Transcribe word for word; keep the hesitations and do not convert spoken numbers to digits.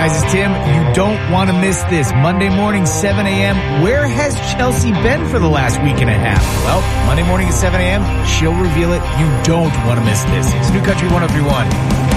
Guys, it's Tim. You don't want to miss this. Monday morning, seven a.m. Where has Chelsea been for the last week and a half? Well, Monday morning at seven a.m., she'll reveal it. You don't want to miss this. It's New Country one oh three point one.